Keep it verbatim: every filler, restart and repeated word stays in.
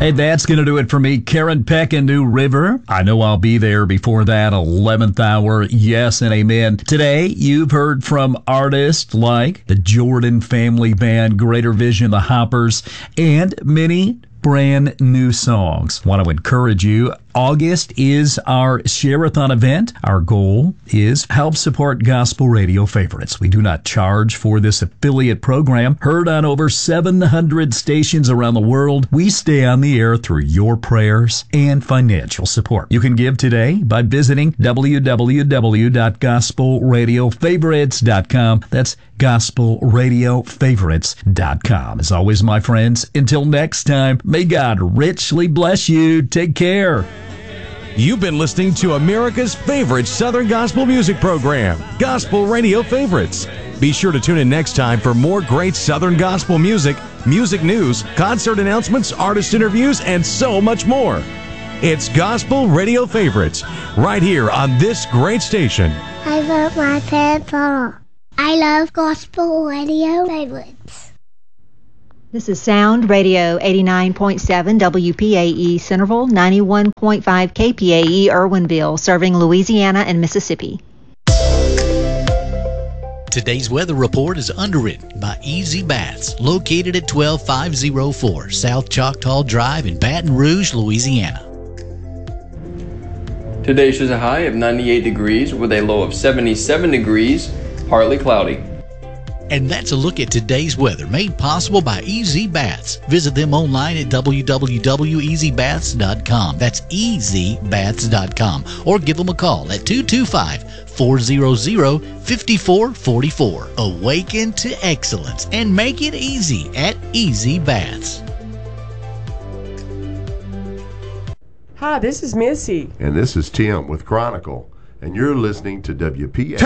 Hey, that's going to do it for me. Karen Peck in New River. I know I'll be there before that eleventh hour. Yes and amen. Today, you've heard from artists like the Jordan Family Band, Greater Vision, the Hoppers, and many brand new songs. Want to encourage you. August is our Share-a-thon event. Our goal is help support gospel radio favorites. We do not charge for this affiliate program. Heard on over seven hundred stations around the world, we stay on the air through your prayers and financial support. You can give today by visiting w w w dot gospel radio favorites dot com. That's gospel radio favorites dot com. As always, my friends, until next time, may God richly bless you. Take care. You've been listening to America's favorite Southern gospel music program, Gospel Radio Favorites. Be sure to tune in next time for more great Southern gospel music, music news, concert announcements, artist interviews, and so much more. It's Gospel Radio Favorites, right here on this great station. I love my pants. I love Gospel Radio Favorites. This is Sound Radio eighty-nine point seven W P A E Centerville, ninety-one point five K P A E Irwinville, serving Louisiana and Mississippi. Today's weather report is underwritten by Easy Baths, located at twelve five oh four South Choctaw Drive in Baton Rouge, Louisiana. Today shows a high of ninety-eight degrees with a low of seventy-seven degrees, partly cloudy. And that's a look at today's weather, made possible by Easy Baths. Visit them online at w w w dot easy baths dot com. That's easy baths dot com. Or give them a call at two two five, four hundred, five four four four. Awaken to excellence and make it easy at Easy Baths. Hi, this is Missy. And this is Tim with Chronicle. And you're listening to W P A.